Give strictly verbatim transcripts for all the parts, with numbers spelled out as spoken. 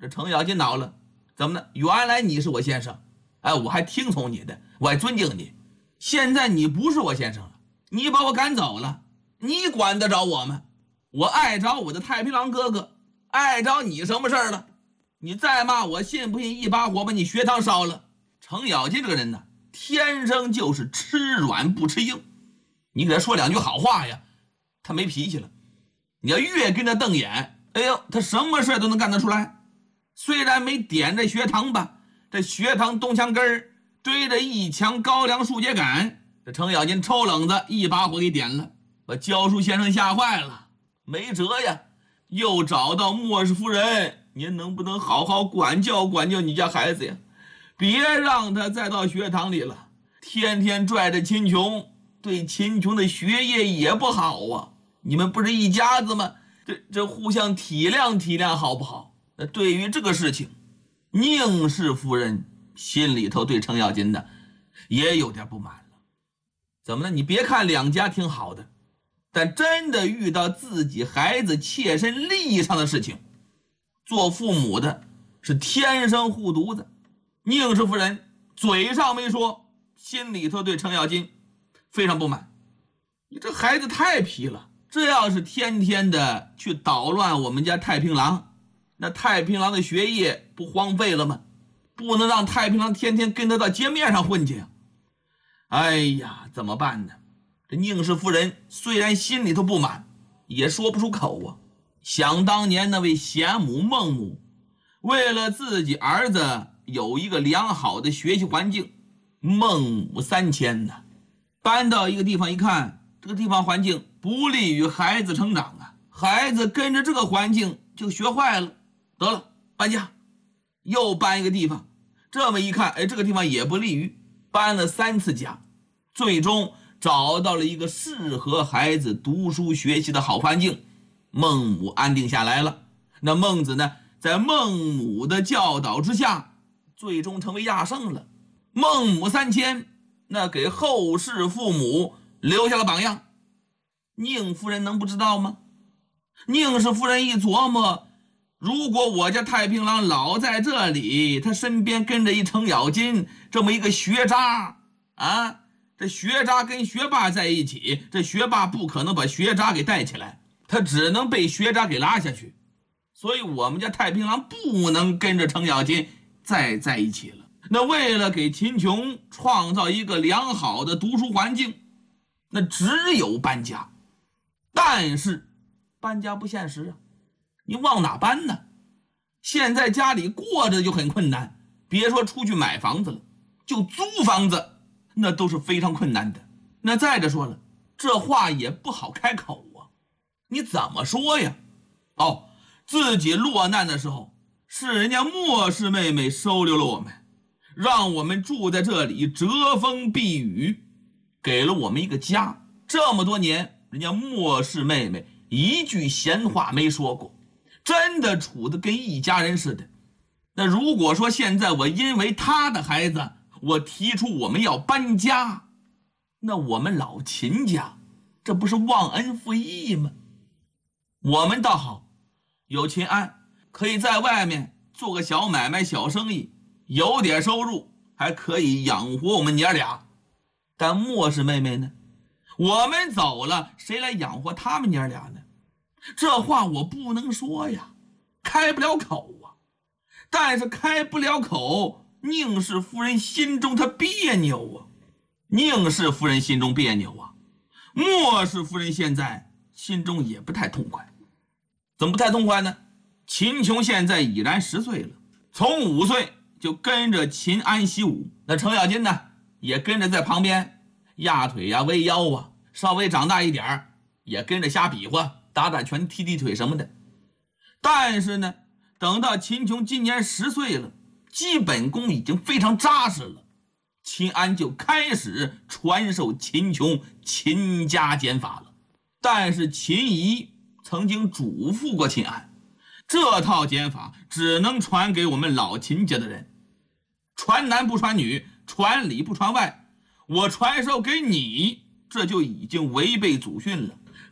这程咬金恼了，怎么呢？原来你是我先生，哎，我还听从你的，我还尊敬你。现在你不是我先生了，你把我赶走了，你管得着我吗？我碍着我的太平郎哥哥，碍着你什么事儿了？你再骂我，信不信一把火把你学堂烧了？程咬金这个人呢，天生就是吃软不吃硬，你给他说两句好话呀，他没脾气了。你要越跟他瞪眼，哎呦，他什么事都能干得出来。虽然没点这学堂吧，这学堂东墙根儿堆着一墙高粱树秸秆，这程咬金抽冷子一把火给点了，把教书先生吓坏了。没辙呀，又找到莫氏夫人，您能不能好好管教管教你家孩子呀？别让他再到学堂里了，天天拽着秦琼，对秦琼的学业也不好啊。你们不是一家子吗？这这互相体谅体谅好不好？那对于这个事情，宁氏夫人心里头对程咬金的也有点不满了。怎么呢？你别看两家挺好的，但真的遇到自己孩子切身利益上的事情，做父母的是天生护犊子。宁氏夫人嘴上没说，心里头对程咬金非常不满。你这孩子太皮了，这要是天天的去捣乱我们家太平郎，那太平郎的学业不荒废了吗？不能让太平郎天天跟他到街面上混去啊！哎呀，怎么办呢？这宁氏夫人虽然心里头不满，也说不出口啊。想当年那位贤母孟母，为了自己儿子有一个良好的学习环境，孟母三迁呢。搬到一个地方一看，这个地方环境不利于孩子成长啊，孩子跟着这个环境就学坏了，得了，搬家，又搬一个地方。这么一看，哎，这个地方也不利于，搬了三次家，最终找到了一个适合孩子读书学习的好环境，孟母安定下来了。那孟子呢，在孟母的教导之下，最终成为亚圣了。孟母三迁，那给后世父母留下了榜样。宁夫人能不知道吗？宁氏夫人一琢磨，如果我家太平郎老在这里，他身边跟着一程咬金这么一个学渣啊，这学渣跟学霸在一起，这学霸不可能把学渣给带起来，他只能被学渣给拉下去。所以我们家太平郎不能跟着程咬金再在一起了。那为了给秦琼创造一个良好的读书环境，那只有搬家。但是搬家不现实啊，你往哪搬呢？现在家里过着就很困难，别说出去买房子了，就租房子那都是非常困难的。那再者说了，这话也不好开口啊，你怎么说呀？哦，自己落难的时候是人家莫氏妹妹收留了我们，让我们住在这里遮风避雨，给了我们一个家。这么多年，人家莫氏妹妹一句闲话没说过，真的处得跟一家人似的。那如果说现在我因为她的孩子，我提出我们要搬家，那我们老秦家这不是忘恩负义吗？我们倒好，有秦安可以在外面做个小买卖小生意，有点收入，还可以养活我们娘俩。但莫氏妹妹呢？我们走了，谁来养活他们娘俩呢？这话我不能说呀，开不了口啊。但是开不了口，宁氏夫人心中她别扭啊。宁氏夫人心中别扭啊，莫氏夫人现在心中也不太痛快。怎么不太痛快呢？秦琼现在已然十岁了，从五岁就跟着秦安习武，那程咬金呢也跟着在旁边压腿呀、围腰啊，稍微长大一点也跟着瞎比划，打打拳、踢踢腿什么的。但是呢，等到秦琼今年十岁了，基本功已经非常扎实了，秦安就开始传授秦琼秦家剑法了。但是秦姨曾经嘱咐过秦安，这套剑法只能传给我们老秦家的人，传男不传女，传里不传外。我传授给你，这就已经违背祖训了，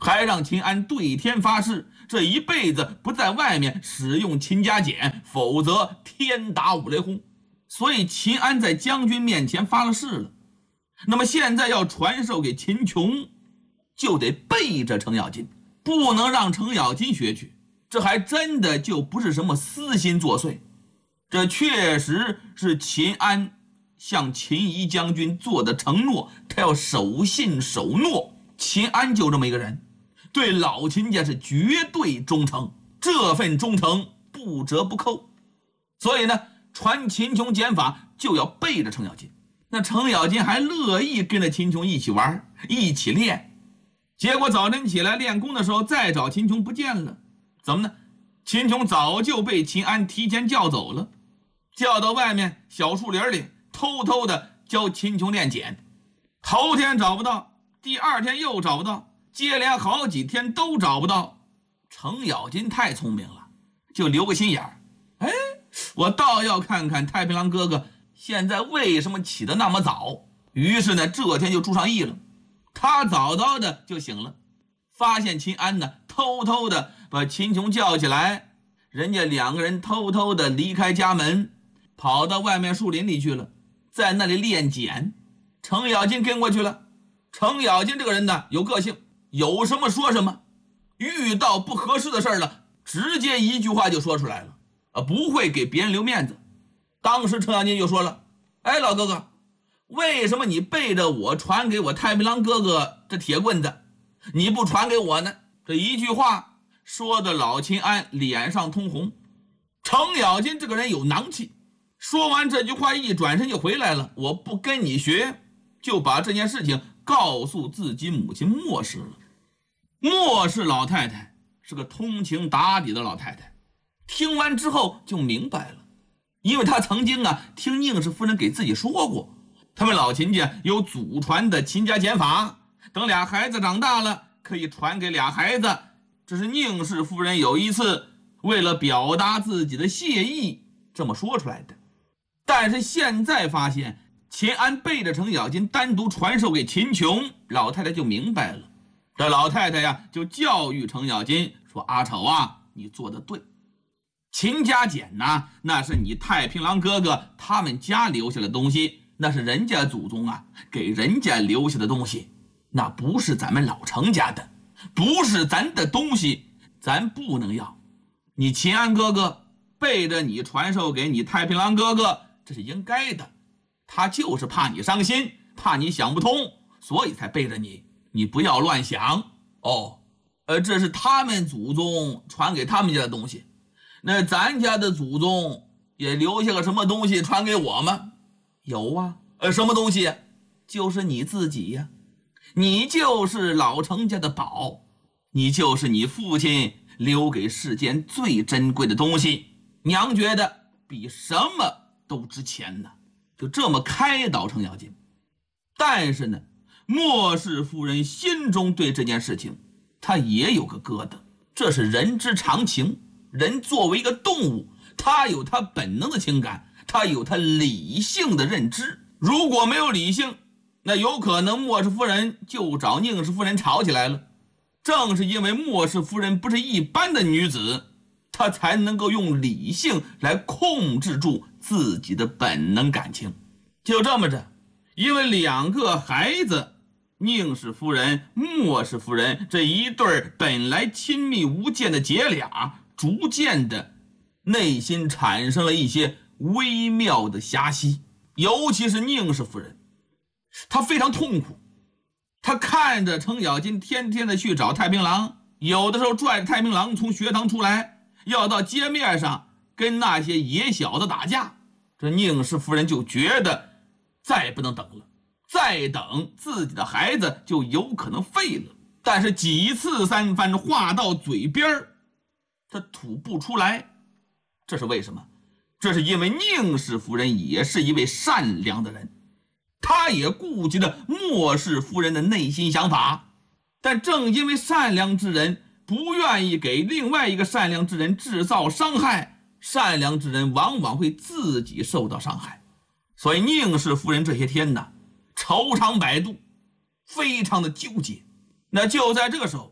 还让秦安对天发誓，这一辈子不在外面使用秦家简，否则天打五雷轰。所以秦安在将军面前发了誓了。那么现在要传授给秦琼，就得背着程咬金，不能让程咬金学去。这还真的就不是什么私心作祟，这确实是秦安向秦仪将军做的承诺，他要守信守诺。秦安就这么一个人，对老秦家是绝对忠诚，这份忠诚不折不扣。所以呢，传秦琼剑法就要背着程咬金。那程咬金还乐意跟着秦琼一起玩，一起练。结果早晨起来练功的时候，再找秦琼不见了。怎么呢？秦琼早就被秦安提前叫走了，叫到外面小树林里，偷偷的教秦琼练简。头天找不到，第二天又找不到，接连好几天都找不到。程咬金太聪明了，就留个心眼儿，哎，我倒要看看太平郎哥哥现在为什么起得那么早。于是呢，这天就注上意了。他早早的就醒了，发现秦安呢偷偷的把秦琼叫起来，人家两个人偷偷的离开家门，跑到外面树林里去了，在那里练简。程咬金跟过去了。程咬金这个人呢有个性，有什么说什么，遇到不合适的事了，直接一句话就说出来了，啊，不会给别人留面子。当时程咬金就说了：哎，老哥哥，为什么你背着我传给我太平郎哥哥这铁棍子，你不传给我呢？这一句话说的老秦安脸上通红。程咬金这个人有囊气，说完这句话一转身就回来了，我不跟你学，就把这件事情告诉自己母亲莫氏了。莫氏老太太是个通情达理的老太太，听完之后就明白了，因为她曾经啊听宁氏夫人给自己说过，他们老秦家有祖传的秦家简法，等俩孩子长大了可以传给俩孩子。这是宁氏夫人有一次为了表达自己的谢意这么说出来的。但是现在发现秦安背着程咬金单独传授给秦琼，老太太就明白了。这老太太呀就教育程咬金说：阿丑啊，你做得对，秦家简呐，那是你太平郎哥哥他们家留下的东西，那是人家祖宗啊给人家留下的东西，那不是咱们老程家的，不是咱的东西，咱不能要。你秦安哥哥背着你传授给你太平郎哥哥，这是应该的，他就是怕你伤心，怕你想不通，所以才背着你，你不要乱想哦。呃，这是他们祖宗传给他们家的东西，那咱家的祖宗也留下个什么东西传给我们？有啊，呃，什么东西？就是你自己呀，你就是老程家的宝，你就是你父亲留给世间最珍贵的东西，娘觉得比什么都值钱呢。就这么开导程咬金。但是呢，莫氏夫人心中对这件事情她也有个疙瘩，这是人之常情，人作为一个动物，他有他本能的情感，他有他理性的认知。如果没有理性，那有可能莫氏夫人就找宁氏夫人吵起来了。正是因为莫氏夫人不是一般的女子，她才能够用理性来控制住自己的本能感情。就这么着，因为两个孩子，宁氏夫人、莫氏夫人这一对本来亲密无间的姐俩，逐渐的内心产生了一些微妙的遐隙。尤其是宁氏夫人，她非常痛苦，她看着程咬金天天的去找太平郎，有的时候拽着太平郎从学堂出来，要到街面上跟那些野小子打架，这宁氏夫人就觉得再不能等了，再等自己的孩子就有可能废了。但是几次三番话到嘴边他吐不出来，这是为什么？这是因为宁氏夫人也是一位善良的人，她也顾及了莫氏夫人的内心想法。但正因为善良之人不愿意给另外一个善良之人制造伤害，善良之人往往会自己受到伤害。所以宁氏夫人这些天呢，愁肠百肚，非常的纠结。那就在这个时候，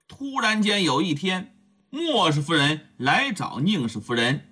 突然间有一天，莫氏夫人来找宁氏夫人，